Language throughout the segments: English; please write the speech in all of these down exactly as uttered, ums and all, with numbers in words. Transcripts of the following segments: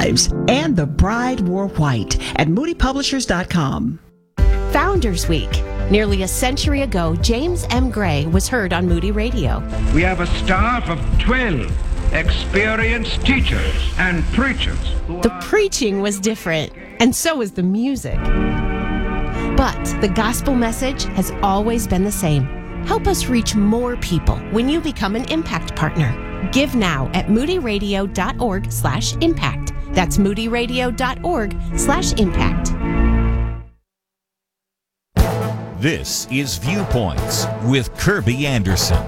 lives. And The Bride Wore White at moody publishers dot com. Founders Week. Nearly a century ago, James M. Gray was heard on Moody Radio. We have a staff of twelve experienced teachers and preachers. The preaching was different, and so was the music. But the gospel message has always been the same. Help us reach more people when you become an Impact Partner. Give now at moody radio dot org slash impact. That's moody radio dot org slash impact. This is Viewpoints with Kirby Anderson.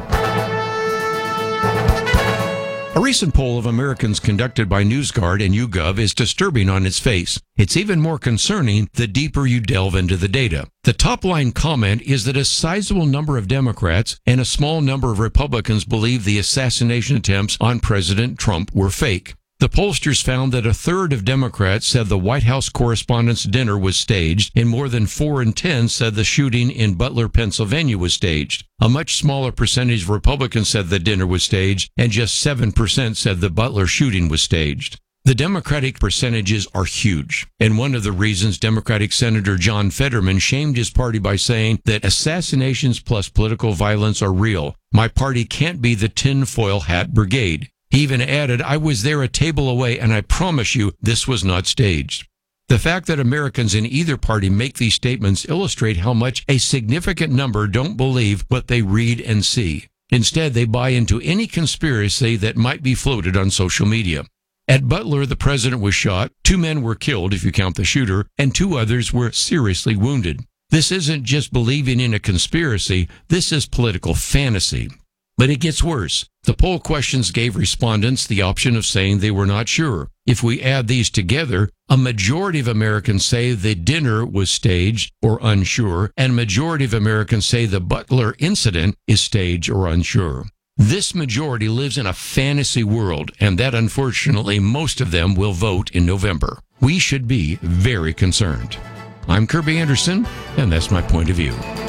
A recent poll of Americans conducted by NewsGuard and YouGov is disturbing on its face. It's even more concerning the deeper you delve into the data. The top-line comment is that a sizable number of Democrats and a small number of Republicans believe the assassination attempts on President Trump were fake. The pollsters found that a third of Democrats said the White House Correspondents' Dinner was staged, and more than four in ten said the shooting in Butler, Pennsylvania was staged. A much smaller percentage of Republicans said the dinner was staged, and just seven percent said the Butler shooting was staged. The Democratic percentages are huge, and one of the reasons Democratic Senator John Fetterman shamed his party by saying that assassinations plus political violence are real. My party can't be the tinfoil hat brigade. He even added, I was there a table away, and I promise you this was not staged. The fact that Americans in either party make these statements illustrate how much a significant number don't believe what they read and see. Instead, they buy into any conspiracy that might be floated on social media. At Butler, the president was shot, two men were killed if you count the shooter, and two others were seriously wounded. This isn't just believing in a conspiracy, this is political fantasy. But it gets worse. The poll questions gave respondents the option of saying they were not sure. If we add these together, a majority of Americans say the dinner was staged or unsure, and a majority of Americans say the Butler incident is staged or unsure. This majority lives in a fantasy world, and that unfortunately most of them will vote in November. We should be very concerned. I'm Kirby Anderson, and that's my point of view.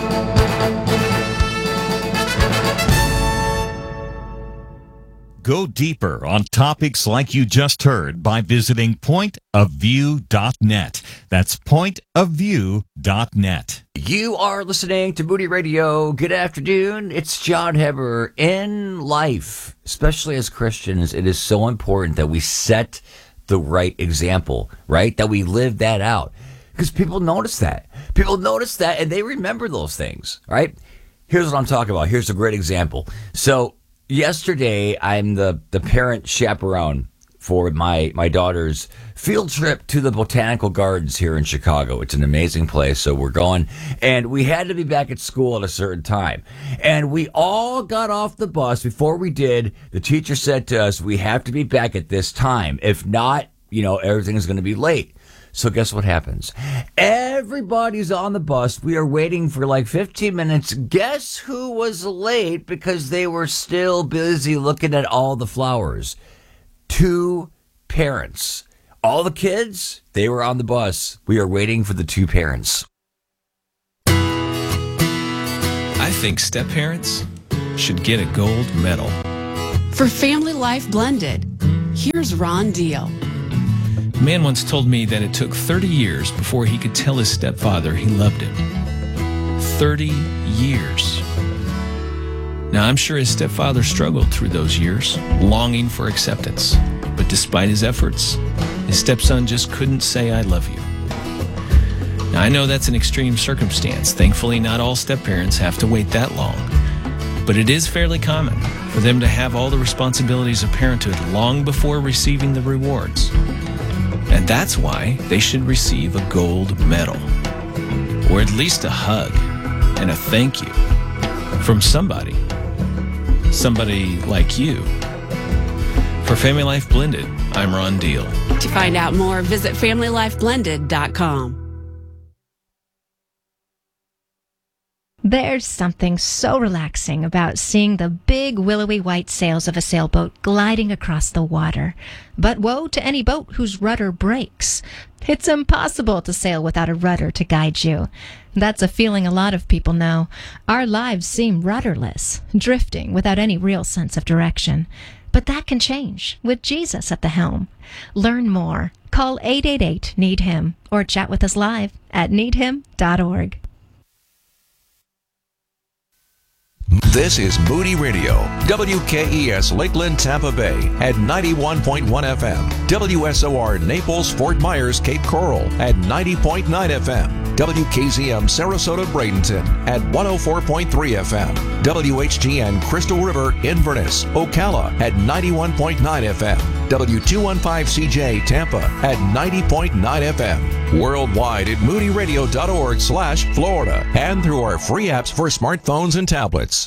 Go deeper on topics like you just heard by visiting point of view dot net. That's point of view dot net. You are listening to Moody Radio. Good afternoon. It's John Heber. In life, especially as Christians, it is so important that we set the right example, right? That we live that out. Because people notice that. People notice that and they remember those things, right? Here's what I'm talking about. Here's a great example. So, yesterday, I'm the, the parent chaperone for my, my daughter's field trip to the Botanical Gardens here in Chicago. It's an amazing place, so we're going. And we had to be back at school at a certain time. And we all got off the bus. Before we did, the teacher said to us, we have to be back at this time. If not, you know, everything is going to be late. So guess what happens? Everybody's on the bus. We are waiting for like fifteen minutes. Guess who was late because they were still busy looking at all the flowers? Two parents. All the kids, they were on the bus. We are waiting for the two parents. I think step-parents should get a gold medal. For Family Life Blended, here's Ron Deal. A man once told me that it took thirty years before he could tell his stepfather he loved him. thirty years. Now, I'm sure his stepfather struggled through those years, longing for acceptance. But despite his efforts, his stepson just couldn't say, I love you. Now, I know that's an extreme circumstance. Thankfully, not all step-parents have to wait that long. But it is fairly common for them to have all the responsibilities of parenthood long before receiving the rewards. And that's why they should receive a gold medal, or at least a hug and a thank you from somebody, somebody like you. For Family Life Blended, I'm Ron Deal. To find out more, visit family life blended dot com. There's something so relaxing about seeing the big willowy white sails of a sailboat gliding across the water. But woe to any boat whose rudder breaks. It's impossible to sail without a rudder to guide you. That's a feeling a lot of people know. Our lives seem rudderless, drifting without any real sense of direction. But that can change with Jesus at the helm. Learn more. Call eight eight eight, need him or chat with us live at need him dot org. This is Moody Radio, W K E S Lakeland, Tampa Bay at ninety-one point one F M, W S O R Naples, Fort Myers, Cape Coral at ninety point nine F M, W K Z M Sarasota, Bradenton at one oh four point three F M, W H G N Crystal River, Inverness, Ocala at ninety-one point nine F M, W two fifteen C J Tampa at ninety point nine F M, worldwide at moody radio dot org slash Florida, and through our free apps for smartphones and tablets.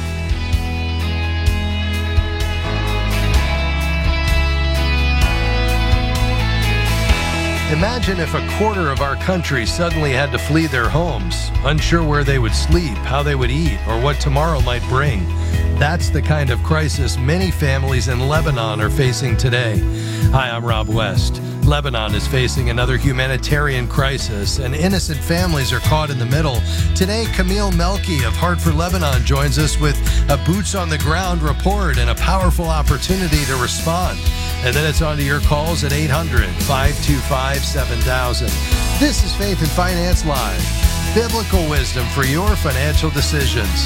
Imagine if a quarter of our country suddenly had to flee their homes, unsure where they would sleep, how they would eat, or what tomorrow might bring. That's the kind of crisis many families in Lebanon are facing today. Hi, I'm Rob West. Lebanon is facing another humanitarian crisis, and innocent families are caught in the middle. Today, Camille Melki of Heart for Lebanon joins us with a boots-on-the-ground report and a powerful opportunity to respond. And then it's on to your calls at eight hundred, five two five, seven thousand. This is Faith and Finance Live, biblical wisdom for your financial decisions.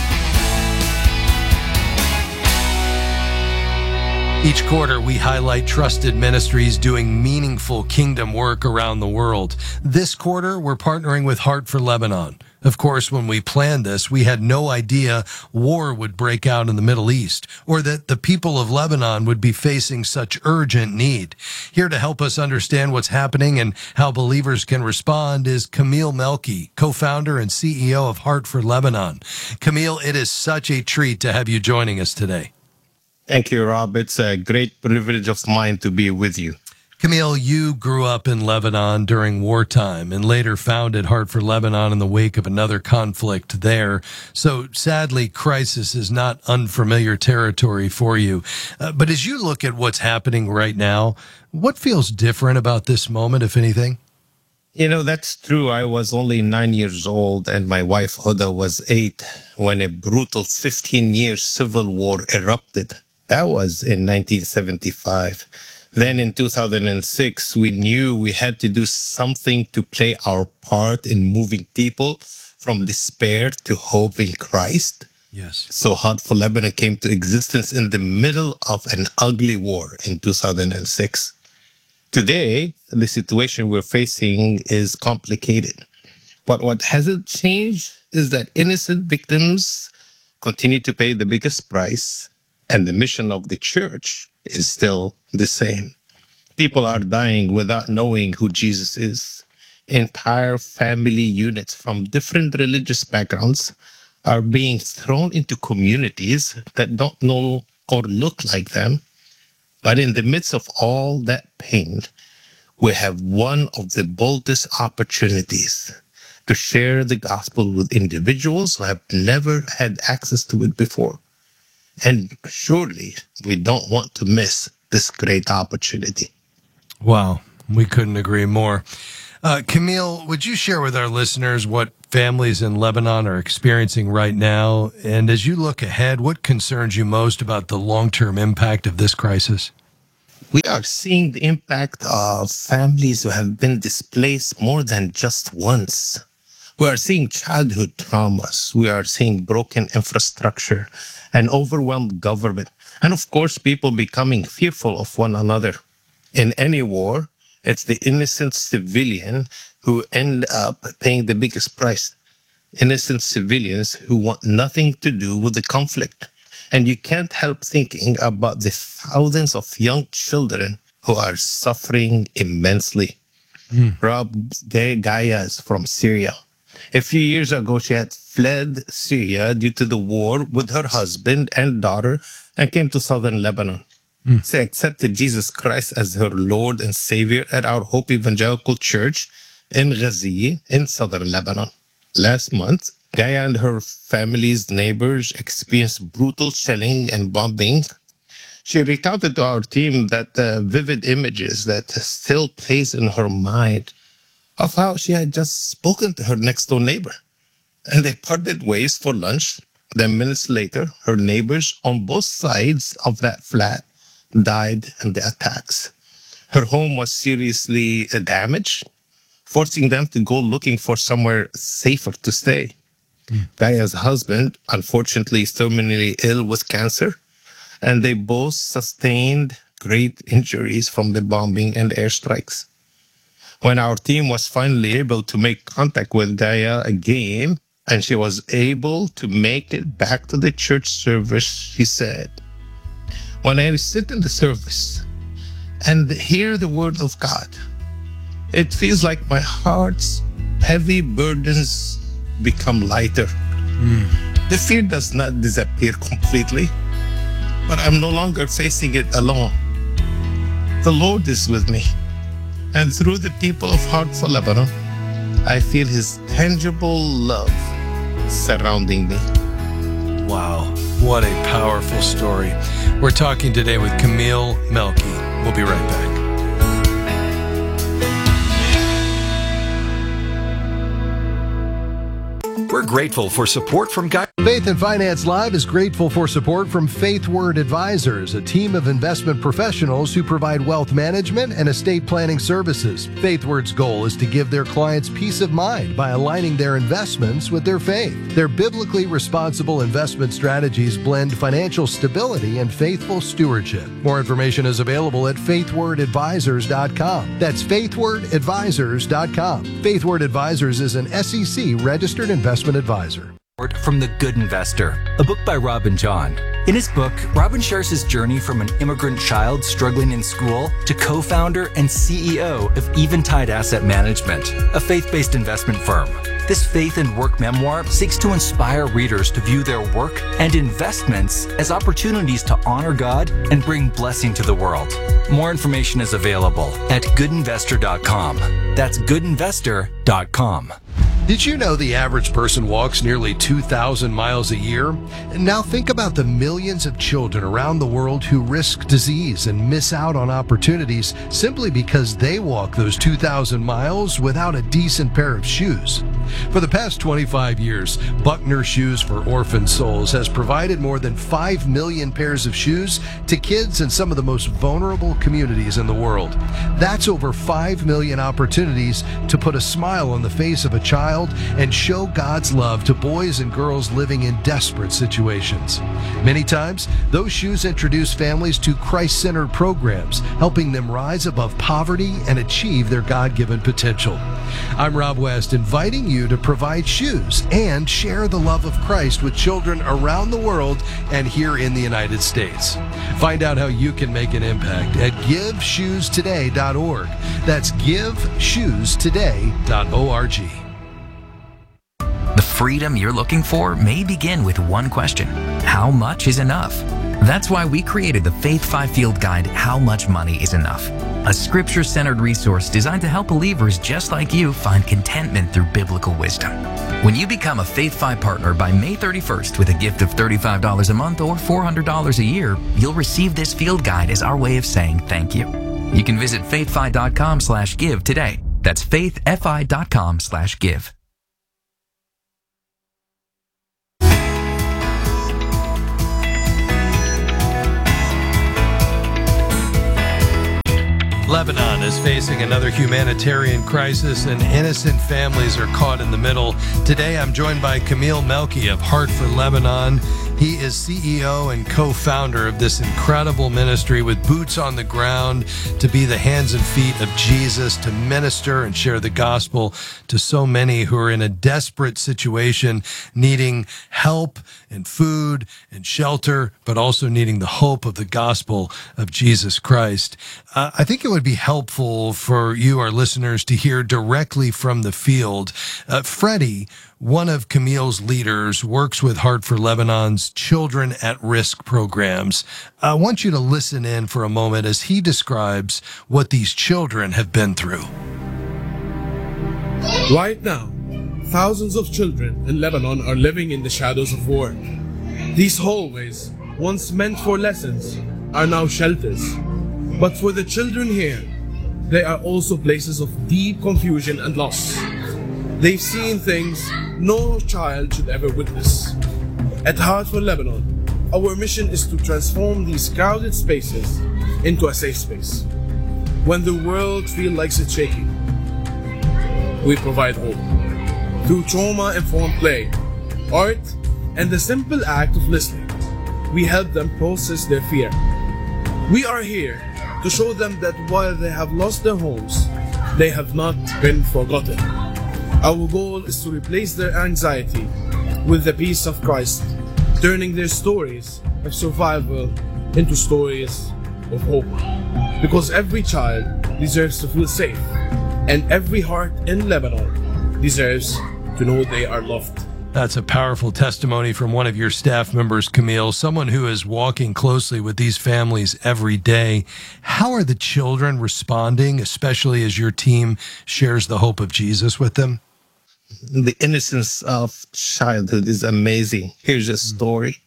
Each quarter, we highlight trusted ministries doing meaningful kingdom work around the world. This quarter, we're partnering with Heart for Lebanon. Of course, when we planned this, we had no idea war would break out in the Middle East, or that the people of Lebanon would be facing such urgent need. Here to help us understand what's happening and how believers can respond is Camille Melki, co-founder and C E O of Heart for Lebanon. Camille, it is such a treat to have you joining us today. Thank you, Rob. It's a great privilege of mine to be with you. Camille, you grew up in Lebanon during wartime and later founded Heart for Lebanon in the wake of another conflict there. So sadly, crisis is not unfamiliar territory for you. Uh, but as you look at what's happening right now, what feels different about this moment, if anything? You know, that's true. I was only nine years old and my wife, Hoda, was eight when a brutal fifteen-year civil war erupted. That was in nineteen seventy-five. Then in two thousand six, we knew we had to do something to play our part in moving people from despair to hope in Christ. Yes. So Heart for Lebanon came to existence in the middle of an ugly war in two thousand six. Today, the situation we're facing is complicated. But what hasn't changed is that innocent victims continue to pay the biggest price, and the mission of the church is still the same. People are dying without knowing who Jesus is. Entire family units from different religious backgrounds are being thrown into communities that don't know or look like them. But in the midst of all that pain, we have one of the boldest opportunities to share the gospel with individuals who have never had access to it before. And surely we don't want to miss this great opportunity. Wow, we couldn't agree more. Uh, Camille, would you share with our listeners what families in Lebanon are experiencing right now? And as you look ahead, what concerns you most about the long-term impact of this crisis? We are seeing the impact of families who have been displaced more than just once. We are seeing childhood traumas. We are seeing broken infrastructure, an overwhelmed government, and of course, people becoming fearful of one another. In any war, it's the innocent civilian who end up paying the biggest price. Innocent civilians who want nothing to do with the conflict. And you can't help thinking about the thousands of young children who are suffering immensely. Mm. Rob, Gaia is from Syria. A few years ago, she had fled Syria due to the war with her husband and daughter and came to southern Lebanon. Mm. She accepted Jesus Christ as her Lord and Savior at our Hope Evangelical Church in Ghazi in southern Lebanon. Last month, Gaia and her family's neighbors experienced brutal shelling and bombing. She recounted to our team that uh, vivid images that still plays in her mind of how she had just spoken to her next-door neighbor. And they parted ways for lunch Then minutes later, her neighbors on both sides of that flat died in the attacks. Her home was seriously damaged, forcing them to go looking for somewhere safer to stay. Mm. Daya's husband, unfortunately, is terminally ill with cancer, and they both sustained great injuries from the bombing and airstrikes. When our team was finally able to make contact with Daya again, and she was able to make it back to the church service, she said, "When I sit in the service and hear the word of God, it feels like my heart's heavy burdens become lighter. Mm. The fear does not disappear completely, but I'm no longer facing it alone. The Lord is with me, and through the people of Heart for Lebanon, I feel His tangible love surrounding me." Wow, what a powerful story. We're talking today with Camille Melky. We'll be right back. We're grateful for support from Guy. Faith and Finance Live is grateful for support from Faith Word Advisors, a team of investment professionals who provide wealth management and estate planning services. Faith Word's goal is to give their clients peace of mind by aligning their investments with their faith. Their biblically responsible investment strategies blend financial stability and faithful stewardship. More information is available at faith word advisors dot com. That's faith word advisors dot com. Faith Word Advisors is an S E C registered investment advisor. From The Good Investor, a book by Robin John. In his book, Robin shares his journey from an immigrant child struggling in school to co-founder and C E O of Eventide Asset Management, a faith-based investment firm. This faith and work memoir seeks to inspire readers to view their work and investments as opportunities to honor God and bring blessing to the world. More information is available at good investor dot com. That's good investor dot com. Did you know the average person walks nearly two thousand miles a year? And now think about the millions of children around the world who risk disease and miss out on opportunities simply because they walk those two thousand miles without a decent pair of shoes. For the past twenty-five years, Buckner Shoes for Orphan Souls has provided more than five million pairs of shoes to kids in some of the most vulnerable communities in the world. That's over five million opportunities to put a smile on the face of a child and show God's love to boys and girls living in desperate situations. Many times, those shoes introduce families to Christ-centered programs, helping them rise above poverty and achieve their God-given potential. I'm Rob West, inviting you to provide shoes and share the love of Christ with children around the world and here in the United States. Find out how you can make an impact at give shoes today dot org. That's give shoes today dot org. The freedom you're looking for may begin with one question: how much is enough? That's why we created the Faith Five-Field Guide, How Much Money is Enough, a scripture-centered resource designed to help believers just like you find contentment through biblical wisdom. When you become a Faith Five partner by May thirty-first with a gift of thirty-five dollars a month or four hundred dollars a year, you'll receive this field guide as our way of saying thank you. You can visit faithfi dot com slash give today. That's faithfi dot com slash give. Lebanon is facing another humanitarian crisis, and innocent families are caught in the middle. Today, I'm joined by Camille Melky of Heart for Lebanon. He is C E O and co-founder of this incredible ministry with boots on the ground to be the hands and feet of Jesus, to minister and share the gospel to so many who are in a desperate situation, needing help and food and shelter, but also needing the hope of the gospel of Jesus Christ. Uh, I think it would be helpful for you, our listeners, to hear directly from the field. Uh, Freddie, one of Camille's leaders, works with Heart for Lebanon's Children at Risk programs. I want you to listen in for a moment as he describes what these children have been through. Right now, thousands of children in Lebanon are living in the shadows of war. These hallways, once meant for lessons, are now shelters. But for the children here, they are also places of deep confusion and loss. They've seen things no child should ever witness. At Heart for Lebanon, our mission is to transform these crowded spaces into a safe space. When the world feels like it's shaking, we provide hope. Through trauma-informed play, art, and the simple act of listening, we help them process their fear. We are here to show them that while they have lost their homes, they have not been forgotten. Our goal is to replace their anxiety with the peace of Christ, turning their stories of survival into stories of hope. Because every child deserves to feel safe, and every heart in Lebanon deserves to know they are loved. That's a powerful testimony from one of your staff members, Camille, someone who is walking closely with these families every day. How are the children responding, especially as your team shares the hope of Jesus with them? The innocence of childhood is amazing. Here's a story.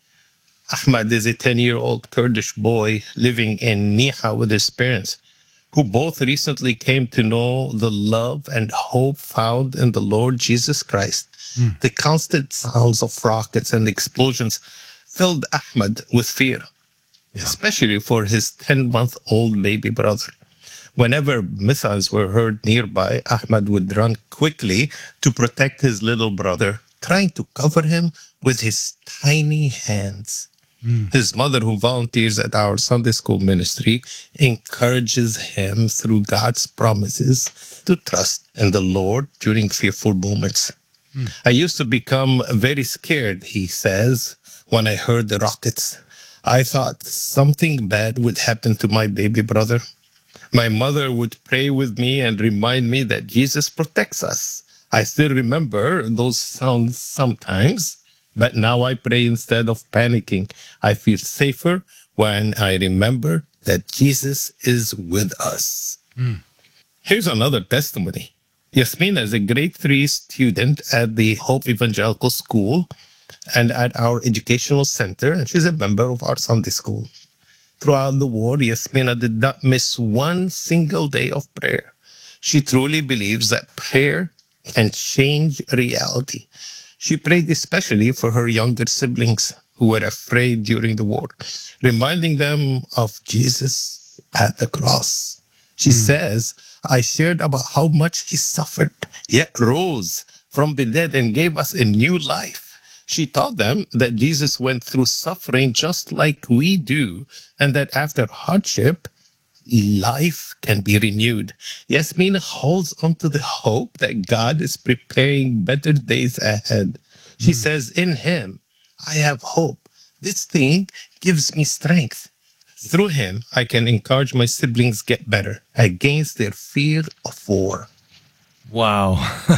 Ahmad is a ten-year-old Kurdish boy living in Niha with his parents, who both recently came to know the love and hope found in the Lord Jesus Christ. Mm. The constant sounds of rockets and explosions filled Ahmad with fear, yeah. especially for his ten-month-old baby brother. Whenever missiles were heard nearby, Ahmad would run quickly to protect his little brother, trying to cover him with his tiny hands. Mm. His mother, who volunteers at our Sunday school ministry, encourages him through God's promises to trust in the Lord during fearful moments. Mm. I used to become very scared, he says, when I heard the rockets. I thought something bad would happen to my baby brother. My mother would pray with me and remind me that Jesus protects us. I still remember those sounds sometimes, but now I pray instead of panicking. I feel safer when I remember that Jesus is with us. Mm. Here's another testimony. Yasmina is a grade three student at the Hope Evangelical School and at our educational center, and she's a member of our Sunday school. Throughout the war, Yasmina did not miss one single day of prayer. She truly believes that prayer can change reality. She prayed especially for her younger siblings who were afraid during the war, reminding them of Jesus at the cross. She mm. says, I shared about how much he suffered, yet rose from the dead and gave us a new life. She taught them that Jesus went through suffering just like we do, and that after hardship, life can be renewed. Yasmina holds on to the hope that God is preparing better days ahead. She mm. says, in him, I have hope. This thing gives me strength. Through him, I can encourage my siblings get better against their fear of war. Wow.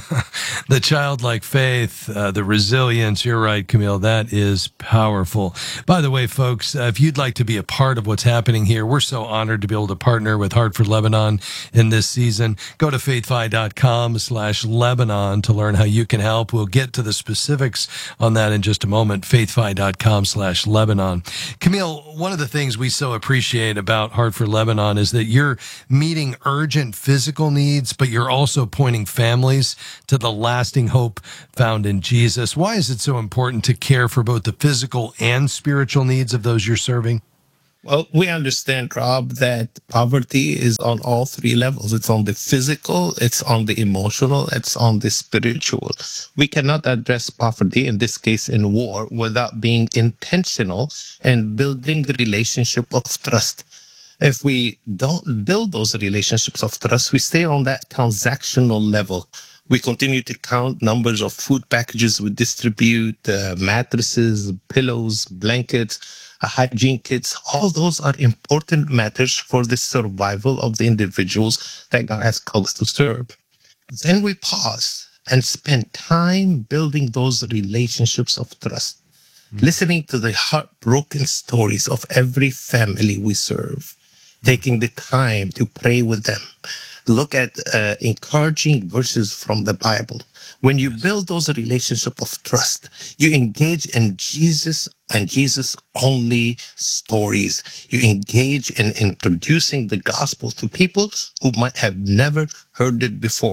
The childlike faith, uh, the resilience. You're right, Camille. That is powerful. By the way, folks, uh, if you'd like to be a part of what's happening here, we're so honored to be able to partner with Heart for Lebanon in this season. Go to faithfi.com slash Lebanon to learn how you can help. We'll get to the specifics on that in just a moment. faithfi.com slash Lebanon. Camille, one of the things we so appreciate about Heart for Lebanon is that you're meeting urgent physical needs, but you're also pointing families to the lasting hope found in Jesus. Why is it so important to care for both the physical and spiritual needs of those you're serving? Well, we understand, Rob, that poverty is on all three levels. It's on the physical, it's on the emotional, it's on the spiritual. We cannot address poverty, in this case in war, without being intentional and building the relationship of trust. If we don't build those relationships of trust, we stay on that transactional level. We continue to count numbers of food packages we distribute, uh, mattresses, pillows, blankets, uh, hygiene kits. All those are important matters for the survival of the individuals that God has called us to serve. Then we pause and spend time building those relationships of trust, mm-hmm. listening to the heartbroken stories of every family we serve, taking the time to pray with them. Look at uh, encouraging verses from the Bible. When you build those relationships of trust, you engage in Jesus and Jesus-only stories. You engage in introducing the gospel to people who might have never heard it before.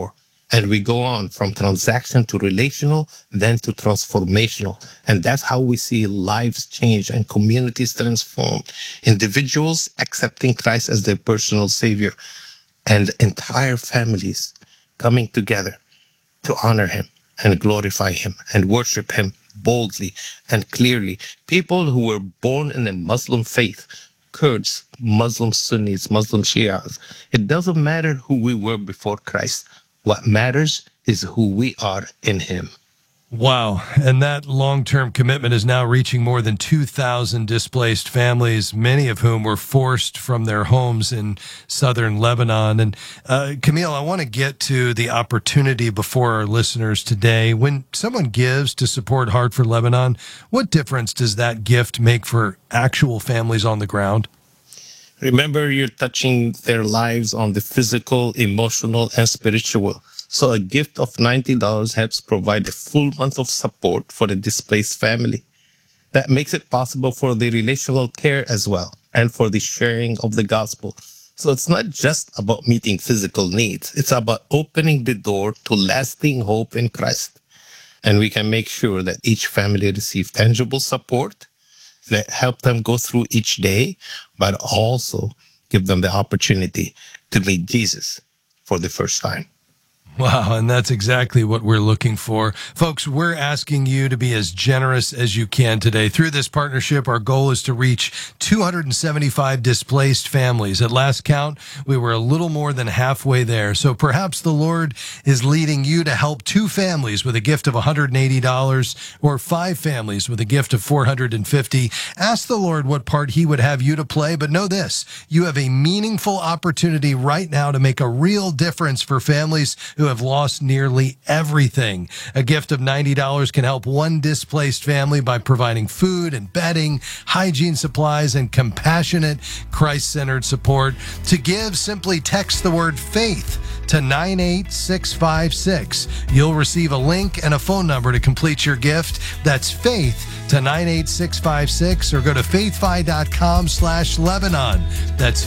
And we go on from transaction to relational, then to transformational. And that's how we see lives change and communities transformed. Individuals accepting Christ as their personal savior, and entire families coming together to honor him and glorify him and worship him boldly and clearly. People who were born in the Muslim faith, Kurds, Muslim Sunnis, Muslim Shias, it doesn't matter who we were before Christ. What matters is who we are in him. Wow. And that long-term commitment is now reaching more than two thousand displaced families, many of whom were forced from their homes in southern Lebanon. And uh, Camille, I want to get to the opportunity before our listeners today. When someone gives to support Heart for Lebanon, what difference does that gift make for actual families on the ground? Remember, you're touching their lives on the physical, emotional, and spiritual. So a gift of ninety dollars helps provide a full month of support for the displaced family. That makes it possible for the relational care as well, and for the sharing of the gospel. So it's not just about meeting physical needs. It's about opening the door to lasting hope in Christ. And we can make sure that each family receives tangible support that help them go through each day, but also give them the opportunity to meet Jesus for the first time. Wow, and that's exactly what we're looking for. Folks, we're asking you to be as generous as you can today. Through this partnership, our goal is to reach two hundred seventy-five displaced families. At last count, we were a little more than halfway there. So perhaps the Lord is leading you to help two families with a gift of one hundred eighty dollars or five families with a gift of four hundred fifty dollars. Ask the Lord what part he would have you to play, but know this, you have a meaningful opportunity right now to make a real difference for families who have lost nearly everything. A gift of ninety dollars can help one displaced family by providing food and bedding, hygiene supplies, and compassionate, Christ-centered support. To give, simply text the word faith to nine eight six five six. You'll receive a link and a phone number to complete your gift. That's faith to nine eight six five six, or go to faithfi.com slash Lebanon. That's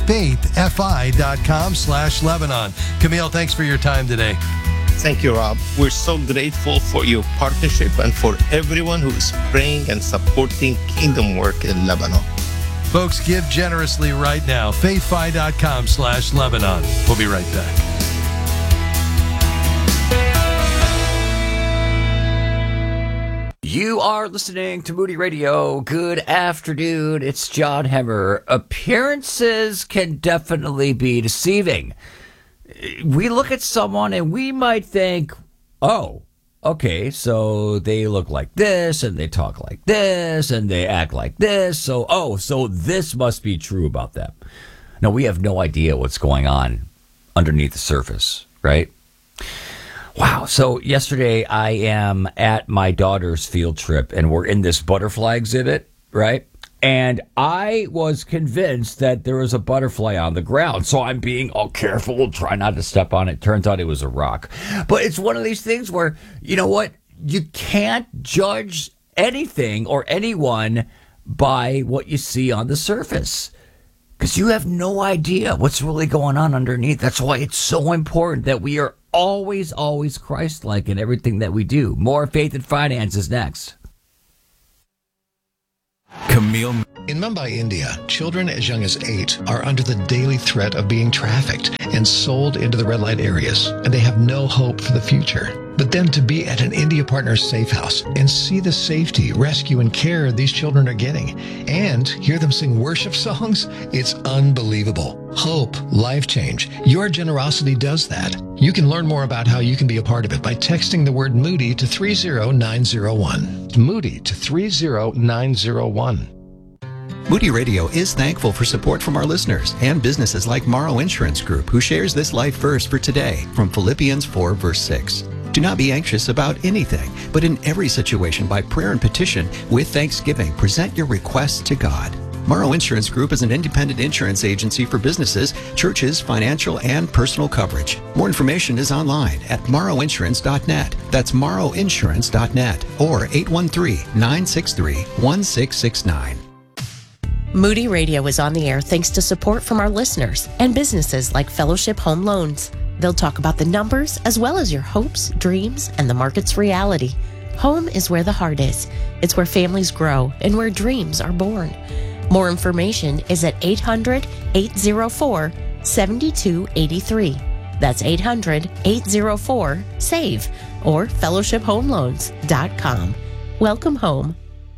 faithfi.com slash Lebanon. Camille, thanks for your time today. Thank you, Rob. We're so grateful for your partnership and for everyone who is praying and supporting kingdom work in Lebanon. Folks, give generously right now. faithfi.com slash Lebanon. We'll be right back. You are listening to Moody Radio. Good afternoon. It's John Hemmer. Appearances can definitely be deceiving. We look at someone and we might think, oh, okay, so they look like this and they talk like this and they act like this. So, oh, so this must be true about them. No, we have no idea what's going on underneath the surface, right? Wow. So yesterday I am at my daughter's field trip and we're in this butterfly exhibit, right? And I was convinced that there was a butterfly on the ground. So I'm being all careful, try not to step on it. Turns out it was a rock. But it's one of these things where, you know what? You can't judge anything or anyone by what you see on the surface, because you have no idea what's really going on underneath. That's why it's so important that we are always, always Christ-like in everything that we do. More Faith and Finance is next. Camille. In Mumbai, India, children as young as eight are under the daily threat of being trafficked and sold into the red light areas, and they have no hope for the future. But then to be at an India Partners safe house and see the safety, rescue, and care these children are getting, and hear them sing worship songs, it's unbelievable. Hope, life change. Your generosity does that. You can learn more about how you can be a part of it by texting the word Moody to three zero nine zero one. Moody to three zero nine zero one. Moody Radio is thankful for support from our listeners and businesses like Morrow Insurance Group, who shares this life verse for today from Philippians four, verse six. Do not be anxious about anything, but in every situation by prayer and petition with thanksgiving, present your requests to God. Morrow Insurance Group is an independent insurance agency for businesses, churches, financial, and personal coverage. More information is online at morrow insurance dot net. That's morrow insurance dot net or eight one three, nine six three, one six six nine. Moody Radio is on the air thanks to support from our listeners and businesses like Fellowship Home Loans. They'll talk about the numbers as well as your hopes, dreams, and the market's reality. Home is where the heart is. It's where families grow and where dreams are born. More information is at eight hundred, eight oh four, seven two eight three. That's eight hundred, eight oh four, SAVE or fellowship home loans dot com. Welcome home.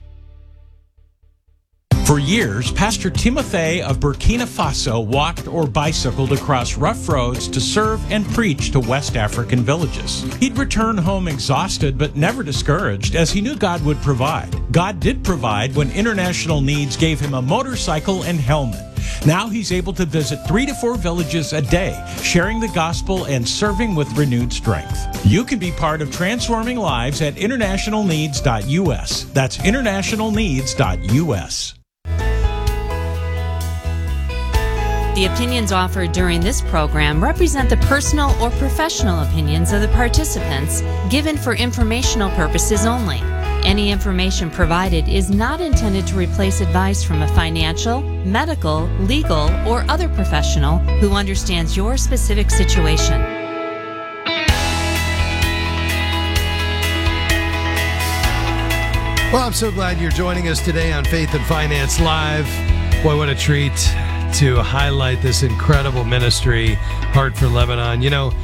For years, Pastor Timothy of Burkina Faso walked or bicycled across rough roads to serve and preach to West African villages. He'd return home exhausted but never discouraged, as he knew God would provide. God did provide when International Needs gave him a motorcycle and helmet. Now he's able to visit three to four villages a day, sharing the gospel and serving with renewed strength. You can be part of transforming lives at international needs dot U S. That's international needs dot U S. The opinions offered during this program represent the personal or professional opinions of the participants, given for informational purposes only. Any information provided is not intended to replace advice from a financial, medical, legal, or other professional who understands your specific situation. Well, I'm so glad you're joining us today on Faith and Finance Live. Boy, what a treat to highlight this incredible ministry, Heart for Lebanon. You know,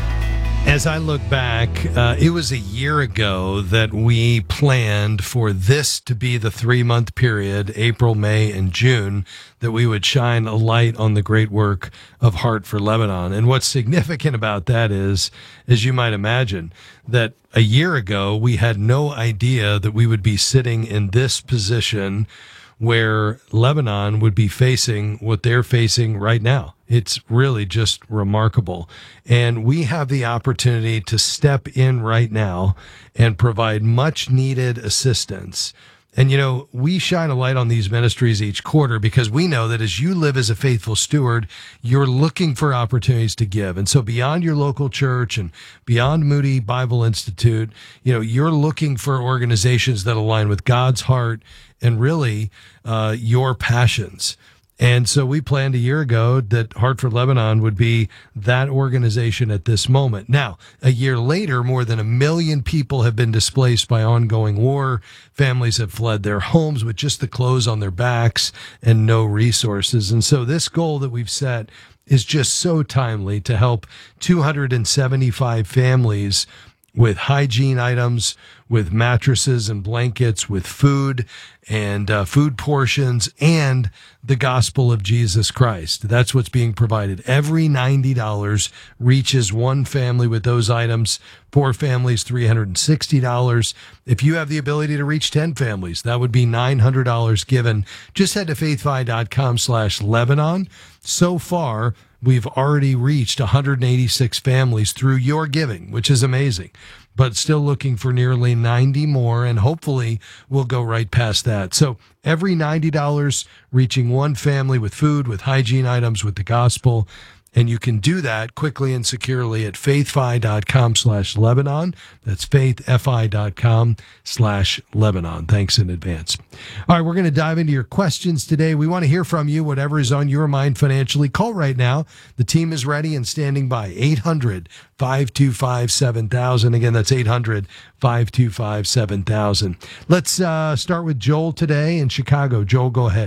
as I look back, uh, it was a year ago that we planned for this to be the three-month period, April, May, and June, that we would shine a light on the great work of Heart for Lebanon. And what's significant about that is, as you might imagine, that a year ago we had no idea that we would be sitting in this position where Lebanon would be facing what they're facing right now. It's really just remarkable. And we have the opportunity to step in right now and provide much needed assistance. And, you know, we shine a light on these ministries each quarter because we know that as you live as a faithful steward, you're looking for opportunities to give. And so beyond your local church and beyond Moody Bible Institute, you know, you're looking for organizations that align with God's heart and really uh, your passions. And so we planned a year ago that Heart for Lebanon would be that organization at this moment. Now, a year later, more than a million people have been displaced by ongoing war. Families have fled their homes with just the clothes on their backs and no resources. And so this goal that we've set is just so timely to help two hundred seventy-five families with hygiene items, with mattresses and blankets, with food and uh, food portions, and the gospel of Jesus Christ. That's what's being provided. Every ninety dollars reaches one family with those items. Four families, three hundred sixty dollars. If you have the ability to reach ten families, that would be nine hundred dollars given. Just head to faithfi.com slash Lebanon. So far, we've already reached one hundred eighty-six families through your giving, which is amazing, but still looking for nearly ninety more, and hopefully we'll go right past that. So every ninety dollars reaching one family with food, with hygiene items, with the gospel. And you can do that quickly and securely at faithfi.com slash Lebanon. That's faithfi.com slash Lebanon. Thanks in advance. All right, we're going to dive into your questions today. We want to hear from you, whatever is on your mind financially. Call right now. The team is ready and standing by. eight hundred, five two five, seven thousand. Again, that's eight hundred, five two five, seven thousand. Let's uh, start with Joel today in Chicago. Joel, go ahead.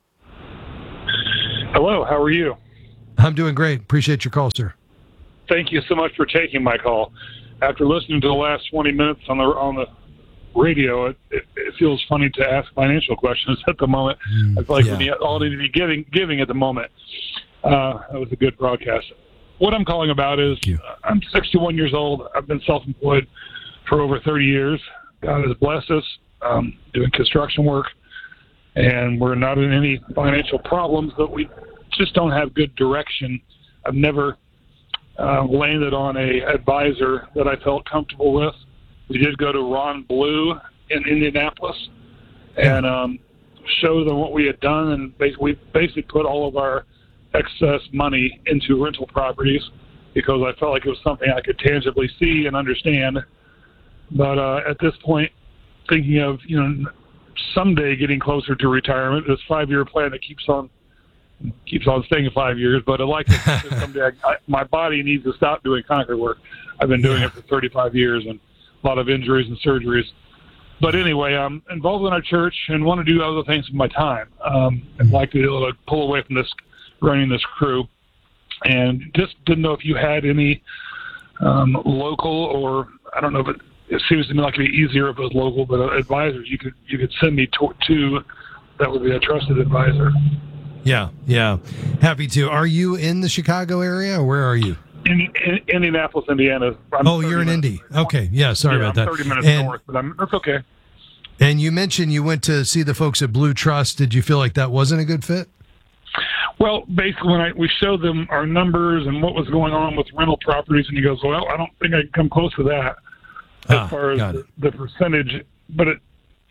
Hello, how are you? I'm doing great. Appreciate your call, sir. Thank you so much for taking my call. After listening to the last twenty minutes on the on the radio, it, it, it feels funny to ask financial questions at the moment. Mm, I feel like yeah. we all need to be giving giving at the moment. Uh, that was a good broadcast. What I'm calling about is I'm sixty-one years old. I've been self-employed for over thirty years. God has blessed us um, doing construction work, and we're not in any financial problems, but we just don't have good direction. I've never uh, landed on a advisor that I felt comfortable with. We did go to Ron Blue in Indianapolis and um, show them what we had done, and basically, we basically put all of our excess money into rental properties because I felt like it was something I could tangibly see and understand. But uh, at this point, thinking of, you know, someday getting closer to retirement, this five-year plan that keeps on keeps on staying five years, but I like it. Someday I, I, my body needs to stop doing concrete work. I've been doing yeah. it for thirty-five years and a lot of injuries and surgeries. But anyway, I'm involved in our church and want to do other things with my time. Um, I'd like to be able to pull away from this, running this crew. And just didn't know if you had any um, local, or I don't know if it, it seems to me like it'd be easier if it was local, but uh, advisors you could you could send me to, to that would be a trusted advisor. Yeah, yeah. Happy to. Are you in the Chicago area, or where are you? In, in Indianapolis, Indiana. I'm oh, you're in Indy. Okay, yeah, sorry yeah, about I'm that. thirty minutes and, north, but I'm, that's okay. And you mentioned you went to see the folks at Blue Trust. Did you feel like that wasn't a good fit? Well, basically, when I, we showed them our numbers and what was going on with rental properties, and he goes, well, I don't think I can come close to that as ah, far as the, the percentage. But it,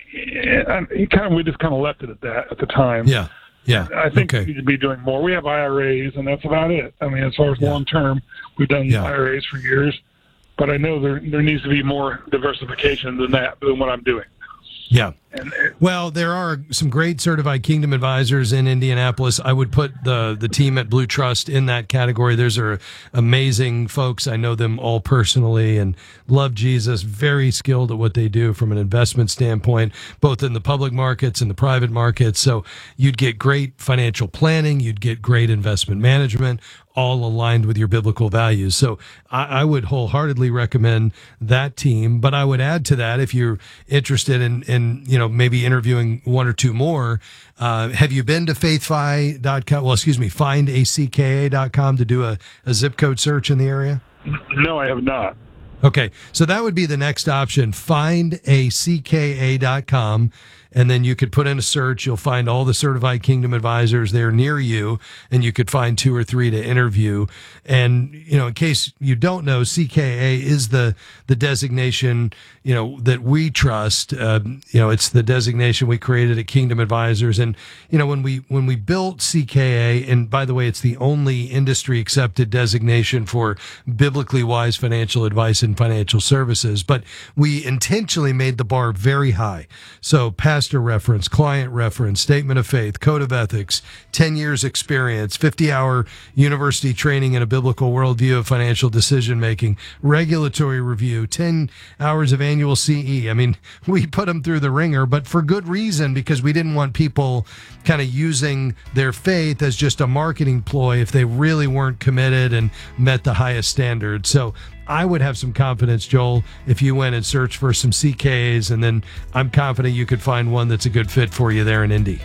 it, he kind of, we just kind of left it at that at the time. Yeah, yeah. I think okay. we need to be doing more. We have I R As, and that's about it. I mean, as far as yeah. long term, we've done yeah. I R As for years. But I know there there needs to be more diversification than that, than what I'm doing. Yeah. Well, there are some great certified Kingdom advisors in Indianapolis. I would put the the team at Blue Trust in that category. Those are amazing folks. I know them all personally and love Jesus. Very skilled at what they do from an investment standpoint, both in the public markets and the private markets. So you'd get great financial planning. You'd get great investment management, all aligned with your biblical values. So I, I would wholeheartely recommend that team. But I would add to that, if you're interested in, in you know, maybe interviewing one or two more, uh, have you been to faithfi dot com? Well, excuse me, find a c k a dot com to do a, a zip code search in the area? No, I have not. Okay, so that would be the next option, find a c k a dot com. And then you could put in a search. You'll find all the certified Kingdom advisors there near you, and you could find two or three to interview. And, you know, in case you don't know, C K A is the, the designation, you know, that we trust. Uh, you know, it's the designation we created at Kingdom Advisors. And, you know, when we, when we built C K A, and by the way, it's the only industry accepted designation for biblically wise financial advice and financial services, but we intentionally made the bar very high. So past reference, client reference, statement of faith, code of ethics, ten years experience, fifty hour university training in a biblical worldview of financial decision making, regulatory review, ten hours of annual C E. I mean, we put them through the ringer, but for good reason, because we didn't want people kind of using their faith as just a marketing ploy if they really weren't committed and met the highest standards. So I would have some confidence, Joel, if you went and searched for some C K As, and then I'm confident you could find one that's a good fit for you there in Indy.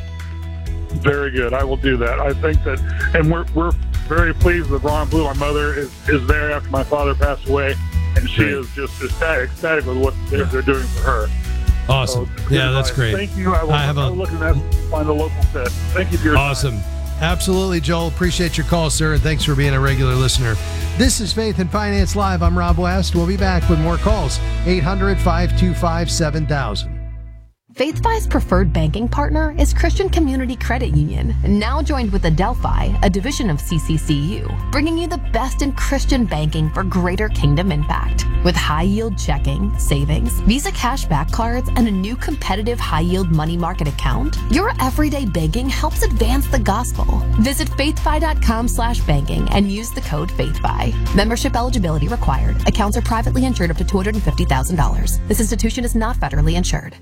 Very good. I will do that. I think that, and we're we're very pleased with Ron Blue. My mother is, is there after my father passed away, and she great. is just ecstatic, ecstatic with what they're, they're doing for her. Awesome. So, yeah, that's great. Thank you. I will, I have a, I'll look at that and find a local fit. Thank you for your awesome. time. Absolutely, Joel. Appreciate your call, sir, and thanks for being a regular listener. This is Faith and Finance Live. I'm Rob West. We'll be back with more calls. eight hundred, five two five, seven thousand. FaithFi's preferred banking partner is Christian Community Credit Union, now joined with Adelphi, a division of C C C U, bringing you the best in Christian banking for greater kingdom impact. With high-yield checking, savings, Visa cashback cards, and a new competitive high-yield money market account, your everyday banking helps advance the gospel. Visit faithfi.com slash banking and use the code FaithFi. Membership eligibility required. Accounts are privately insured up to two hundred fifty thousand dollars. This institution is not federally insured.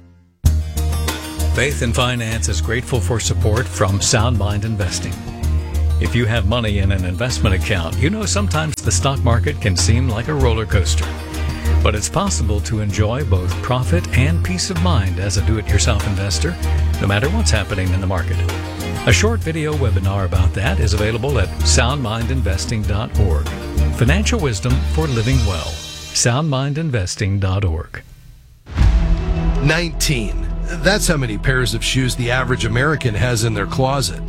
Faith and Finance is grateful for support from Sound Mind Investing. If you have money in an investment account, you know sometimes the stock market can seem like a roller coaster. But it's possible to enjoy both profit and peace of mind as a do-it-yourself investor, no matter what's happening in the market. A short video webinar about that is available at sound mind investing dot org. Financial wisdom for living well. sound mind investing dot org. nineteen. That's how many pairs of shoes the average American has in their closet.